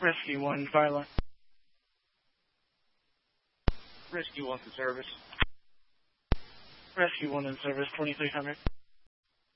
Rescue 1, Violet. Rescue 1 in service. Rescue 1 in service, 2300.